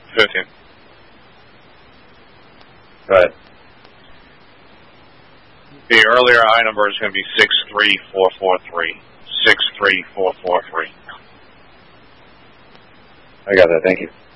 15. Go ahead. The earlier I number is going to be 63443. 63443. I got that. Thank you.